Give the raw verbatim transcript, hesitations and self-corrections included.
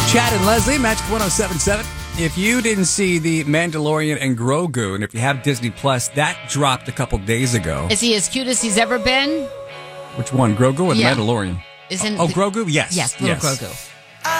Chad and Leslie, Magic ten seventy-seven. If you didn't see The Mandalorian and Grogu, and if you have Disney Plus, that dropped a couple days ago. Is he as cute as he's ever been? Which one, Grogu or Yeah. The Mandalorian? Isn't Oh, the- Grogu? Yes. Yes, little yes. Grogu.